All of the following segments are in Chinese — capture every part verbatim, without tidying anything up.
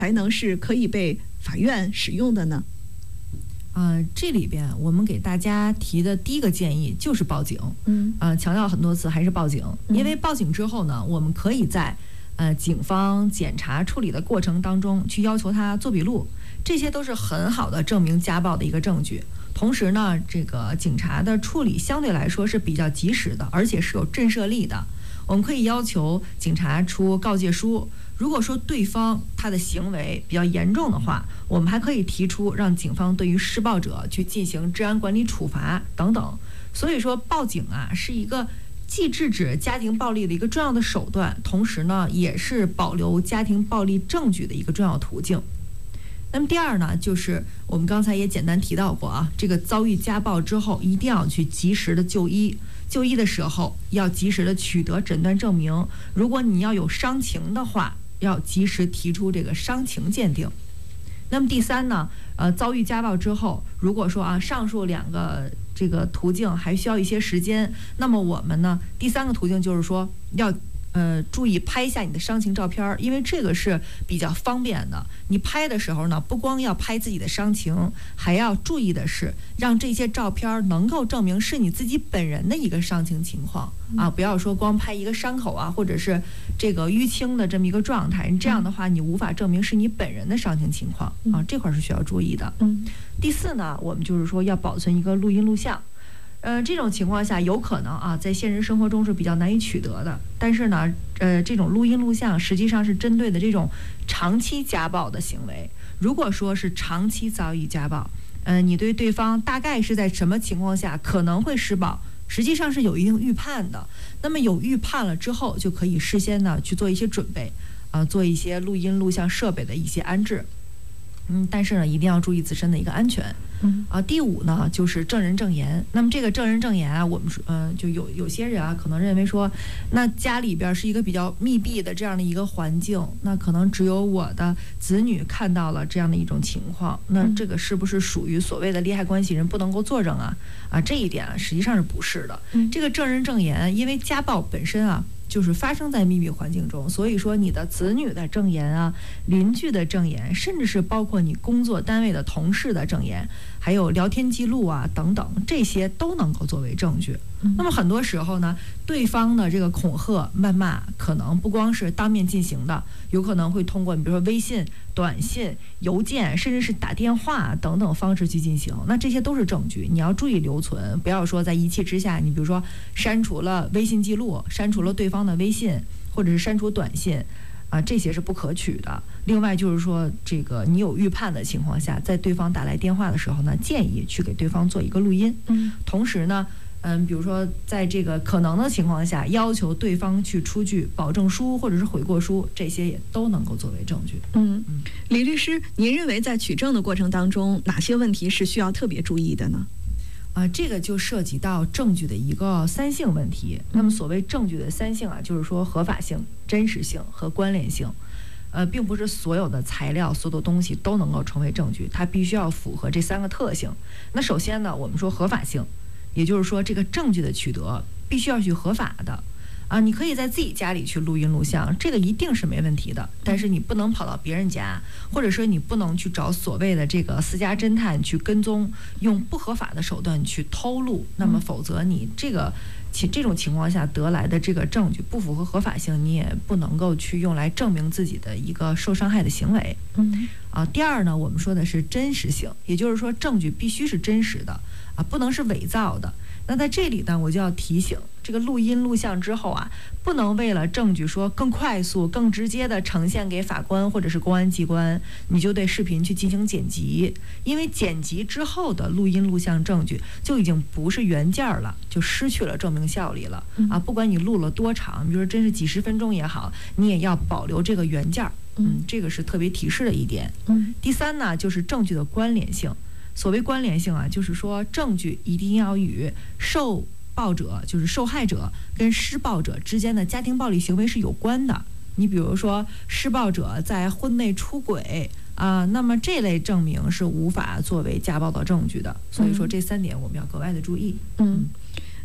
才能是可以被法院使用的呢？ 呃，这里边我们给大家提的第一个建议就是报警。 嗯， 呃，强调很多次还是报警，因为报警之后呢，我们可以在呃警方检查处理的过程当中去要求他做笔录，这些都是很好的证明家暴的一个证据。同时呢，这个警察的处理相对来说是比较及时的，而且是有震慑力的。我们可以要求警察出告诫书。如果说对方他的行为比较严重的话，我们还可以提出让警方对于施暴者去进行治安管理处罚等等。所以说报警啊是一个既制止家庭暴力的一个重要的手段，同时呢也是保留家庭暴力证据的一个重要途径。那么第二呢，就是我们刚才也简单提到过啊，这个遭遇家暴之后一定要去及时的就医，就医的时候要及时的取得诊断证明，如果你要有伤情的话，要及时提出这个伤情鉴定。那么第三呢，呃，遭遇家暴之后，如果说啊上述两个这个途径还需要一些时间，那么我们呢第三个途径就是说要呃注意拍一下你的伤情照片，因为这个是比较方便的。你拍的时候呢，不光要拍自己的伤情，还要注意的是让这些照片能够证明是你自己本人的一个伤情情况啊，不要说光拍一个伤口啊，或者是这个淤青的这么一个状态，这样的话你无法证明是你本人的伤情情况啊，这块是需要注意的。 嗯， 第四呢，我们就是说要保存一个录音录像。呃，这种情况下有可能啊，在现实生活中是比较难以取得的。但是呢，呃，这种录音录像实际上是针对的这种长期家暴的行为。如果说是长期遭遇家暴，呃，你对对方大概是在什么情况下可能会施暴，实际上是有一定预判的。那么有预判了之后，就可以事先呢去做一些准备，啊、呃，做一些录音录像设备的一些安置。嗯，但是呢，一定要注意自身的一个安全。 嗯啊，第五呢，就是证人证言。那么这个证人证言啊，我们说，嗯、呃，就有有些人啊，可能认为说，那家里边是一个比较密闭的这样的一个环境，那可能只有我的子女看到了这样的一种情况，那这个是不是属于所谓的利害关系人不能够作证啊？啊，这一点啊，实际上是不是的。这个证人证言，因为家暴本身啊，就是发生在密闭环境中，所以说你的子女的证言啊、邻居的证言，甚至是包括你工作单位的同事的证言，还有聊天记录啊等等，这些都能够作为证据。那么很多时候呢，对方的这个恐吓、谩骂，可能不光是当面进行的，有可能会通过你比如说微信、短信、邮件，甚至是打电话等等方式去进行。那这些都是证据，你要注意留存，不要说在一气之下，你比如说删除了微信记录，删除了对方的微信，或者是删除短信。啊，这些是不可取的。另外就是说，这个你有预判的情况下，在对方打来电话的时候呢，建议去给对方做一个录音。 嗯， 同时呢，嗯，比如说在这个可能的情况下，要求对方去出具保证书或者是悔过书，这些也都能够作为证据。 嗯，李律师，您认为在取证的过程当中，哪些问题是需要特别注意的呢？ 啊、呃，这个就涉及到证据的一个三性问题。那么所谓证据的三性啊，就是说合法性、真实性和关联性。呃，并不是所有的材料、所有的东西都能够成为证据，它必须要符合这三个特性。那首先呢，我们说合法性，也就是说这个证据的取得必须要去合法的。啊，你可以在自己家里去录音录像，这个一定是没问题的。但是你不能跑到别人家，或者说你不能去找所谓的这个私家侦探去跟踪，用不合法的手段去偷录。那么否则你这个其这种情况下得来的这个证据不符合合法性，你也不能够去用来证明自己的一个受伤害的行为。 嗯， 啊，第二呢，我们说的是真实性，也就是说证据必须是真实的啊，不能是伪造的。那在这里呢，我就要提醒，这个录音录像之后啊，不能为了证据说更快速、更直接的呈现给法官或者是公安机关，你就对视频去进行剪辑，因为剪辑之后的录音录像证据就已经不是原件了，就失去了证明效力了啊！不管你录了多长，比如说真是几十分钟也好，你也要保留这个原件。嗯，这个是特别提示的一点。 嗯， 第三呢，就是证据的关联性。所谓关联性啊，就是说证据一定要与受暴者，就是受害者跟施暴者之间的家庭暴力行为是有关的。你比如说施暴者在婚内出轨啊，那么这类证明是无法作为家暴的证据的。所以说这三点我们要格外的注意。 嗯，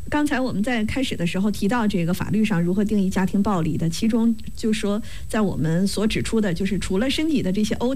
刚才我们在开始的时候提到这个法律上如何定义家庭暴力的，其中就说在我们所指出的，就是除了身体的这些殴